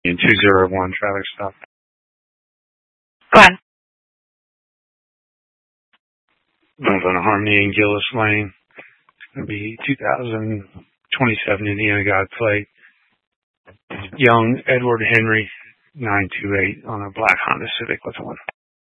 In 201 traffic stop. Go ahead. Moving on Harmony and Gillis Lane. It's going to be 2027 Indiana God plate. Young Edward Henry 928 on a black Honda Civic with one.